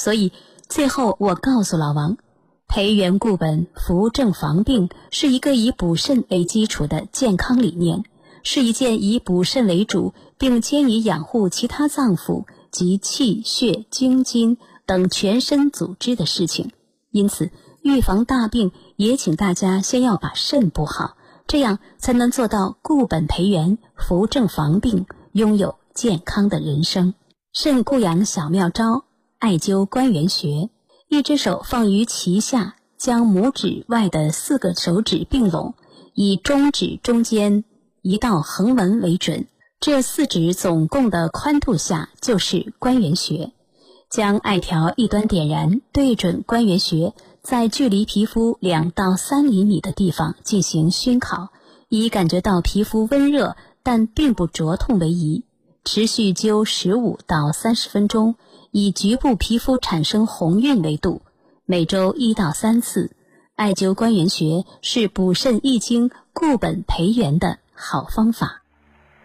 所以最后我告诉老王，培元固本、扶正防病是一个以补肾为基础的健康理念，是一件以补肾为主并兼以养护其他脏腑及气血精筋等全身组织的事情。因此预防大病也请大家先要把肾补好，这样才能做到固本培元、扶正防病，拥有健康的人生。肾固养小妙招，艾灸关元穴。一只手放于脐下，将拇指外的4个手指并拢，以中指中间一道横纹为准，这4指总共的宽度下就是关元穴。将艾条一端点燃，对准关元穴，在距离皮肤2到3厘米的地方进行熏烤，以感觉到皮肤温热但并不灼痛为宜，持续灸15到30分钟，以局部皮肤产生红晕为度，每周1到3次。艾灸关元穴是补肾益精、固本培元的好方法。